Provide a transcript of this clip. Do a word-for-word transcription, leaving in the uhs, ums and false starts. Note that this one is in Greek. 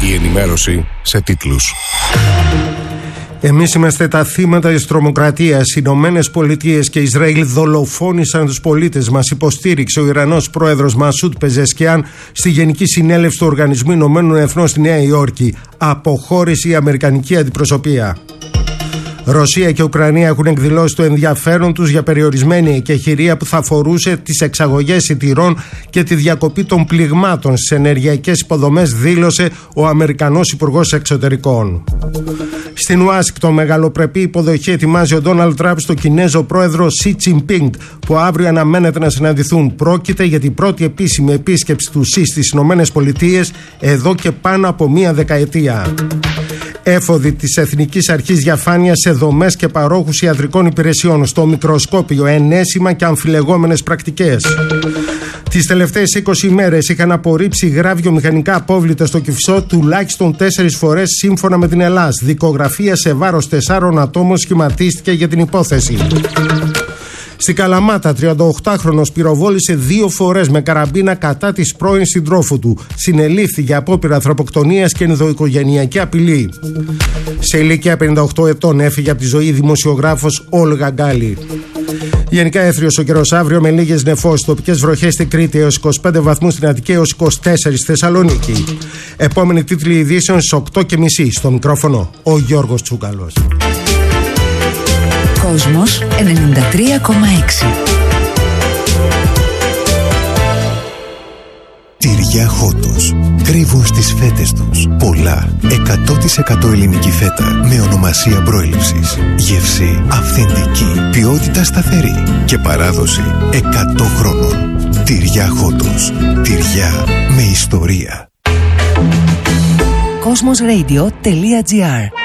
Η ενημέρωση σε τίτλους. Εμείς είμαστε τα θύματα της τρομοκρατίας. Οι Ηνωμένες Πολιτείες και Ισραήλ δολοφόνησαν τους πολίτες μας, υποστήριξε ο Ιρανός πρόεδρος Μασούντ Πεζεσκιάν στη Γενική Συνέλευση του Οργανισμού Ηνωμένων Εθνών στη Νέα Υόρκη. Αποχώρησε η Αμερικανική αντιπροσωπεία. Ρωσία και Ουκρανία έχουν εκδηλώσει το ενδιαφέρον τους για περιορισμένη εκεχηρία που θα αφορούσε τις εξαγωγές σιτηρών και τη διακοπή των πληγμάτων στις ενεργειακές υποδομές, δήλωσε ο Αμερικανός Υπουργός Εξωτερικών. Στην Ουάσιγκτον, μεγαλοπρεπή υποδοχή ετοιμάζει ο Ντόναλντ Τραμπ στο Κινέζο πρόεδρο Σι Τζινπίνγκ, που αύριο αναμένεται να συναντηθούν. Πρόκειται για την πρώτη επίσημη επίσκεψη του Σι στις Ηνωμένες Πολιτείες εδώ και πάνω από μία δεκαετία. Έφοδοι της Εθνικής Αρχής Διαφάνειας σε δομές και παρόχους ιατρικών υπηρεσιών, στο μικροσκόπιο, ενέσιμα και αμφιλεγόμενες πρακτικές. Τις τελευταίες είκοσι ημέρες είχαν απορρίψει γράβιο μηχανικά απόβλητα στο Κηφισό τουλάχιστον τέσσερις φορές, σύμφωνα με την Ελλάς. Δικογραφία σε βάρος τεσσάρων ατόμων σχηματίστηκε για την υπόθεση. Στην Καλαμάτα, τριανταοκτάχρονος πυροβόλησε δύο φορές με καραμπίνα κατά της πρώην συντρόφου του. Συνελήφθη για απόπειρα ανθρωποκτονίας και ενδοοικογενειακή απειλή. Σε ηλικία πενήντα οκτώ ετών έφυγε από τη ζωή η δημοσιογράφος Όλγα Γκάλη. Γενικά έθριος ο καιρός αύριο με λίγες νεφώσεις, τοπικές βροχές στην Κρήτη έως είκοσι πέντε βαθμούς, στην Αττική έως είκοσι τέσσερα στη Θεσσαλονίκη. Επόμενη τίτλη ειδήσεων στις οκτώ και μισή. Στο μικρόφωνο ο Γιώργος Τσούκαλος. Κόσμος ενενήντα τρία κόμμα έξι. Τυριά Χότος. Κρύβουν στις φέτες τους πολλά εκατό τοις εκατό ελληνική φέτα με ονομασία προέλευσης. Γεύση αυθεντική, ποιότητα σταθερή και παράδοση εκατό χρόνων. Τυριά Χότος. Τυριά με ιστορία. Κόσμος ρέιντιο τελεία τζι άρ